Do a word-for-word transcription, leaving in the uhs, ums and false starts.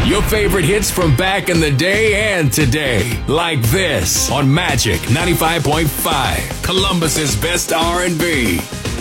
Your favorite hits from back in the day and today. Like this on Magic ninety-five point five, Columbus's best R and B.